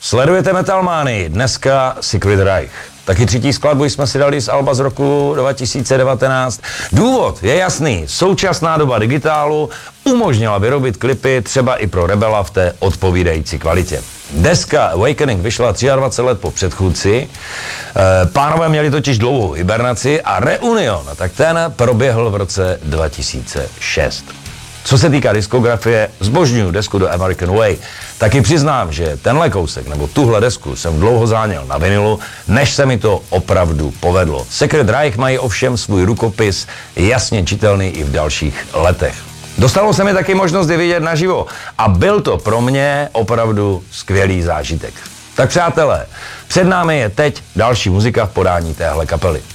Sledujete Metalmánii, dneska Secret Reich. Taky třetí skladbu jsme si dali z alba z roku 2019. Důvod je jasný, současná doba digitálu umožnila vyrobit klipy třeba i pro Rebela v té odpovídající kvalitě. Deska Awakening vyšla 23 let po předchůdci, pánové měli totiž dlouhou hibernaci a Reunion, tak ten proběhl v roce 2006. Co se týká diskografie, zbožňuju desku do American Way. Taky přiznám, že tenhle kousek nebo tuhle desku jsem dlouho záněl na vinilu, než se mi to opravdu povedlo. Secret Reich mají ovšem svůj rukopis jasně čitelný i v dalších letech. Dostalo se mi taky možnost je vidět naživo a byl to pro mě opravdu skvělý zážitek. Tak přátelé, před námi je teď další muzika v podání téhle kapely.